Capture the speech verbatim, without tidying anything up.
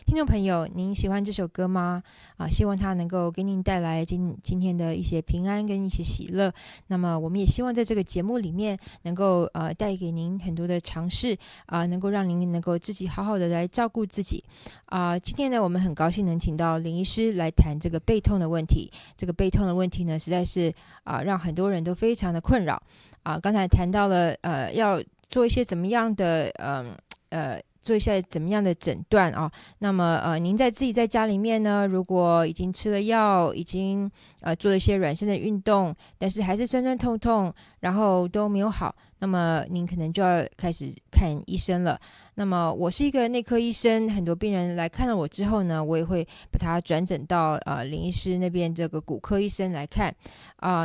听众朋友，您喜欢这首歌吗？啊，希望它能够给您带来今今天的一些平安跟一些喜乐。那么，我们也希望在这个节目里面能够呃带给您很多的尝试啊、能够让您能够自己好好的来照顾自己啊、今天呢，我们很高兴能请到林医师来谈这个背痛的问题。这个背痛的问题呢，实在是啊、让很多人都非常的困扰啊、刚才谈到了呃要做一些怎么样的嗯呃。做一下怎么样的诊断啊？那么呃，您在自己在家里面呢，如果已经吃了药，已经呃做了一些软身的运动，但是还是酸酸痛痛，然后都没有好，那么您可能就要开始看医生了。那么我是一个内科医生，很多病人来看了我之后呢，我也会把他转诊到呃林医师那边这个骨科医生来看啊、